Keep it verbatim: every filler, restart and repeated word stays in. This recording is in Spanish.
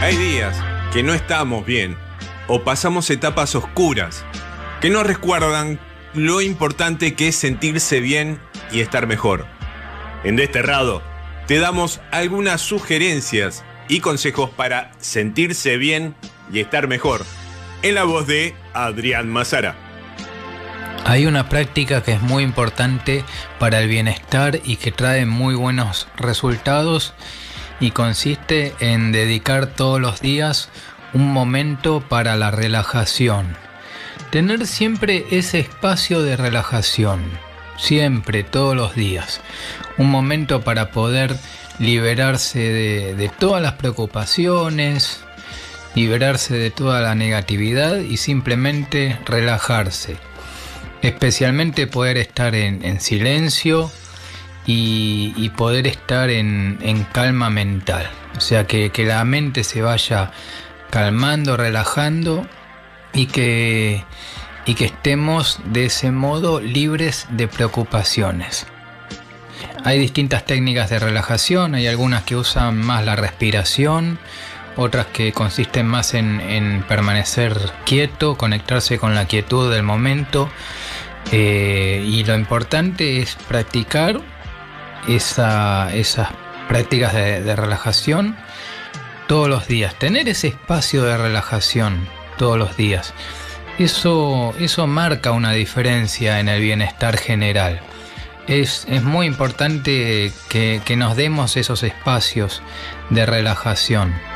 Hay días que no estamos bien o pasamos etapas oscuras que nos recuerdan lo importante que es sentirse bien y estar mejor. En Desterrado te damos algunas sugerencias y consejos para sentirse bien y estar mejor, en la voz de Adrián Mazara. Hay una práctica que es muy importante para el bienestar y que trae muy buenos resultados y consiste en dedicar todos los días un momento para la relajación. Tener siempre ese espacio de relajación, siempre, todos los días. Un momento para poder liberarse de, de todas las preocupaciones, liberarse de toda la negatividad y simplemente relajarse. Especialmente poder estar en, en silencio y, y poder estar en, en calma mental. O sea, que, que la mente se vaya calmando, relajando y que, y que estemos de ese modo libres de preocupaciones. Hay distintas técnicas de relajación, hay algunas que usan más la respiración, otras que consisten más en, en permanecer quieto, conectarse con la quietud del momento. Eh, y lo importante es practicar esa, esas prácticas de, de relajación todos los días, tener ese espacio de relajación todos los días. Eso, eso marca una diferencia en el bienestar general. Es, es muy importante que, que nos demos esos espacios de relajación.